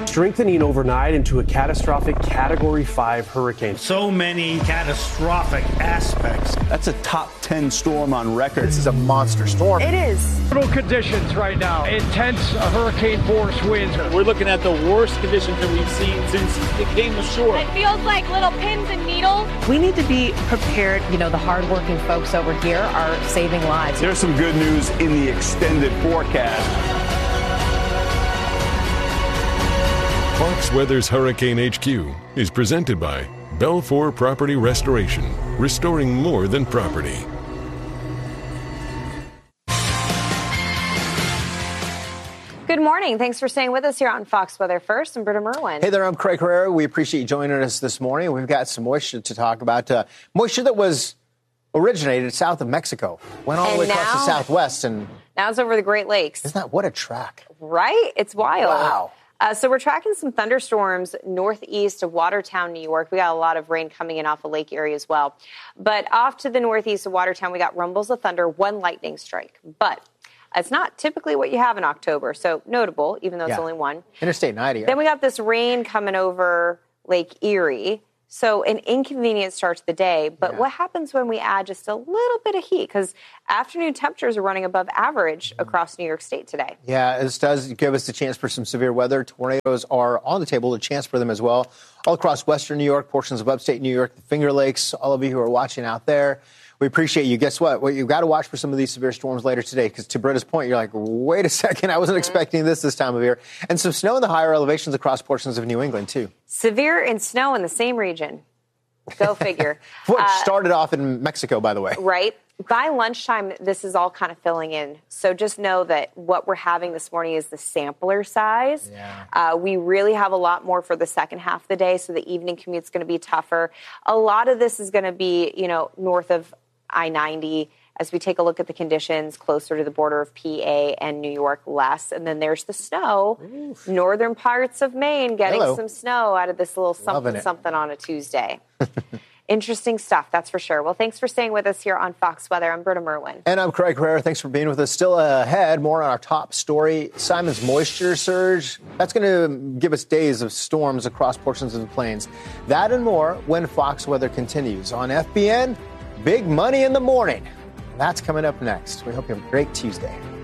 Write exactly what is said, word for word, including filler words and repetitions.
strengthening overnight into a catastrophic Category five hurricane. So many catastrophic aspects. That's a top ten storm on record. This is a monster storm. It is. Brutal conditions right now. Intense hurricane force winds. We're looking at the worst conditions that we've seen since it came ashore. It feels like little pins and needles. We need to be prepared. You know, the hardworking folks over here are saving lives. There's some good news in the extended forecast. Fox Weather's Hurricane H Q is presented by Belfour Property Restoration, restoring more than property. Good morning. Thanks for staying with us here on Fox Weather First. I'm Britta Merwin. Hey there, I'm Craig Herrera. We appreciate you joining us this morning. We've got some moisture to talk about. Uh, moisture that was originated south of Mexico, went all the way across the southwest, and now it's over the Great Lakes. Isn't that what a track? Right? It's wild. Wow. Uh, so we're tracking some thunderstorms northeast of Watertown, New York. We got a lot of rain coming in off the Lake Erie as well. But off to the northeast of Watertown, we got rumbles of thunder, one lightning strike. But it's not typically what you have in October, so notable, even though it's Yeah. only one. Interstate ninety. Then we got this rain coming over Lake Erie. So an inconvenient start to the day. But Yeah. what happens when we add just a little bit of heat? Because afternoon temperatures are running above average across New York State today. Yeah, this does give us a chance for some severe weather. Tornadoes are on the table, a chance for them as well. All across western New York, portions of upstate New York, the Finger Lakes, all of you who are watching out there. We appreciate you. Guess what? Well, you've got to watch for some of these severe storms later today, because to Britta's point, you're like, wait a second, I wasn't expecting this this time of year. And some snow in the higher elevations across portions of New England, too. Severe and snow in the same region. Go figure. What uh, started off in Mexico, by the way. Right. By lunchtime, this is all kind of filling in. So just know that what we're having this morning is the sampler size. Yeah. Uh, we really have a lot more for the second half of the day, so the evening commute's going to be tougher. A lot of this is going to be, you know, north of I ninety as we take a look at the conditions closer to the border of P A and New York less. And then there's the snow. Oof. Northern parts of Maine getting Hello. some snow out of this little something something on a Tuesday. Interesting stuff, that's for sure. Well, thanks for staying with us here on Fox Weather. I'm Britta Merwin. And I'm Craig Herrera. Thanks for being with us. Still ahead, more on our top story, Simon's moisture surge. That's going to give us days of storms across portions of the plains. That and more when Fox Weather continues. On F B N, Big Money in the Morning. That's coming up next. We hope you have a great Tuesday.